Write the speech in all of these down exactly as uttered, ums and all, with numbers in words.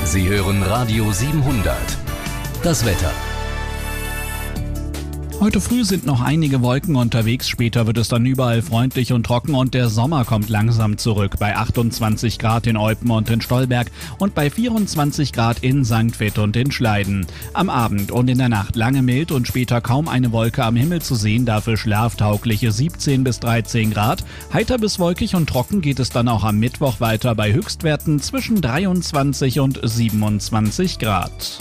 Sie hören Radio siebenhundert. Das Wetter. Heute früh sind noch einige Wolken unterwegs, später wird es dann überall freundlich und trocken und der Sommer kommt langsam zurück bei achtundzwanzig Grad in Eupen und in Stolberg und bei vierundzwanzig Grad in Sankt Vith und in Schleiden. Am Abend und in der Nacht lange mild und später kaum eine Wolke am Himmel zu sehen, dafür schlaftaugliche siebzehn bis dreizehn Grad. Heiter bis wolkig und trocken geht es dann auch am Mittwoch weiter bei Höchstwerten zwischen dreiundzwanzig und siebenundzwanzig Grad.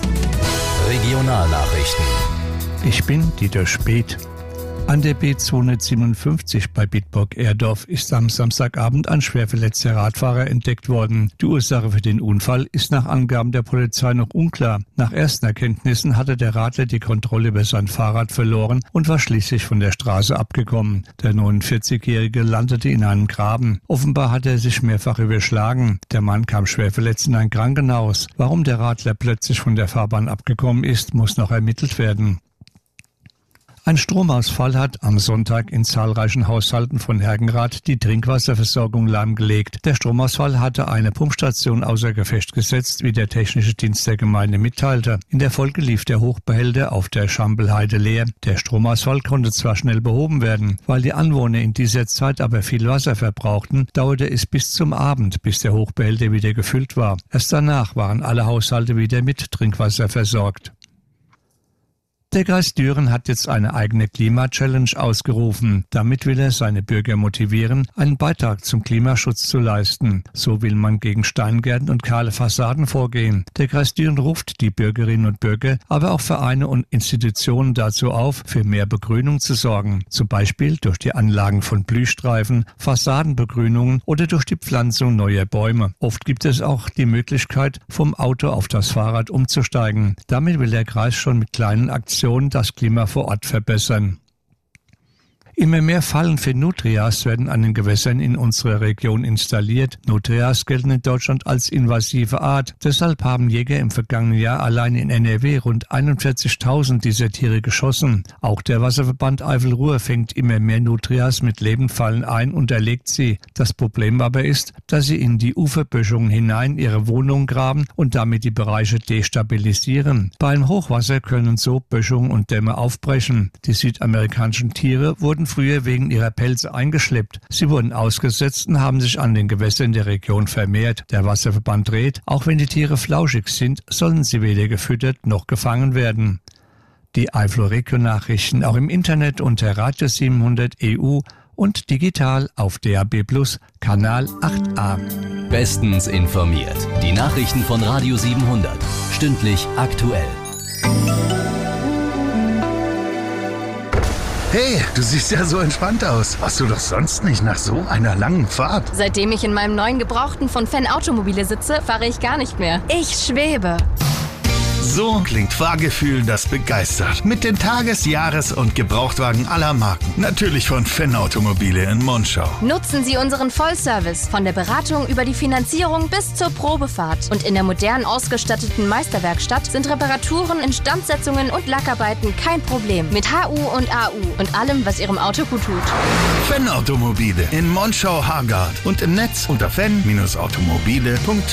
Regionalnachrichten. Ich bin Dieter Speth. An der B zweihundertsiebenundfünfzig bei Bitburg-Erdorf ist am Samstagabend ein schwer verletzter Radfahrer entdeckt worden. Die Ursache für den Unfall ist nach Angaben der Polizei noch unklar. Nach ersten Erkenntnissen hatte der Radler die Kontrolle über sein Fahrrad verloren und war schließlich von der Straße abgekommen. Der neunundvierzigjährige landete in einem Graben. Offenbar hat er sich mehrfach überschlagen. Der Mann kam schwer verletzt in ein Krankenhaus. Warum der Radler plötzlich von der Fahrbahn abgekommen ist, muss noch ermittelt werden. Ein Stromausfall hat am Sonntag in zahlreichen Haushalten von Hergenrath die Trinkwasserversorgung lahmgelegt. Der Stromausfall hatte eine Pumpstation außer Gefecht gesetzt, wie der technische Dienst der Gemeinde mitteilte. In der Folge lief der Hochbehälter auf der Schampelheide leer. Der Stromausfall konnte zwar schnell behoben werden, weil die Anwohner in dieser Zeit aber viel Wasser verbrauchten, dauerte es bis zum Abend, bis der Hochbehälter wieder gefüllt war. Erst danach waren alle Haushalte wieder mit Trinkwasser versorgt. Der Kreis Düren hat jetzt eine eigene Klima-Challenge ausgerufen. Damit will er seine Bürger motivieren, einen Beitrag zum Klimaschutz zu leisten. So will man gegen Steingärten und kahle Fassaden vorgehen. Der Kreis Düren ruft die Bürgerinnen und Bürger, aber auch Vereine und Institutionen dazu auf, für mehr Begrünung zu sorgen. Zum Beispiel durch die Anlagen von Blühstreifen, Fassadenbegrünungen oder durch die Pflanzung neuer Bäume. Oft gibt es auch die Möglichkeit, vom Auto auf das Fahrrad umzusteigen. Damit will der Kreis schon mit kleinen Aktionen das Klima vor Ort verbessern. Immer mehr Fallen für Nutrias werden an den Gewässern in unserer Region installiert. Nutrias gelten in Deutschland als invasive Art. Deshalb haben Jäger im vergangenen Jahr allein in N R W rund einundvierzigtausend dieser Tiere geschossen. Auch der Wasserverband Eifel-Ruhr fängt immer mehr Nutrias mit Lebendfallen ein und erlegt sie. Das Problem aber ist, dass sie in die Uferböschungen hinein ihre Wohnungen graben und damit die Bereiche destabilisieren. Bei einem Hochwasser können so Böschungen und Dämme aufbrechen. Die südamerikanischen Tiere wurden früher wegen ihrer Pelze eingeschleppt. Sie wurden ausgesetzt und haben sich an den Gewässern der Region vermehrt. Der Wasserverband rät, auch wenn die Tiere flauschig sind, sollen sie weder gefüttert noch gefangen werden. Die Eifel-Region-Nachrichten auch im Internet unter Radio siebenhundert E U und digital auf D A B Plus, Kanal acht a. Bestens informiert. Die Nachrichten von Radio siebenhundert. Stündlich aktuell. Hey, du siehst ja so entspannt aus. Warst du doch sonst nicht nach so einer langen Fahrt? Seitdem ich in meinem neuen Gebrauchten von Fan Automobile sitze, fahre ich gar nicht mehr. Ich schwebe. So klingt Fahrgefühl, das begeistert. Mit den Tages-, Jahres- und Gebrauchtwagen aller Marken. Natürlich von Fan Automobile in Monschau. Nutzen Sie unseren Vollservice von der Beratung über die Finanzierung bis zur Probefahrt. Und in der modern ausgestatteten Meisterwerkstatt sind Reparaturen, Instandsetzungen und Lackarbeiten kein Problem. Mit H U und A U und allem, was Ihrem Auto gut tut. Fan Automobile in Monschau-Hargard und im Netz unter fan Bindestrich automobile punkt